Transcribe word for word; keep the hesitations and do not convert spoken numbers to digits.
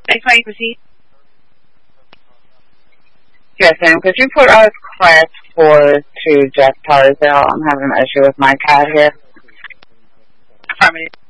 Next one, proceed. Yes, ma'am. Could you put us class four to Jeff Tarzell? I'm having an issue with my cat here. Affirmative.